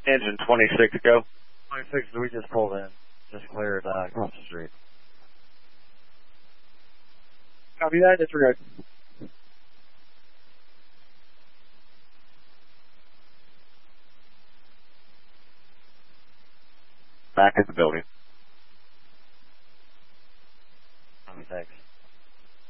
Engine 26, go. 26, we just pulled in. Just cleared across the street. Copy that, disregard. Back at the building.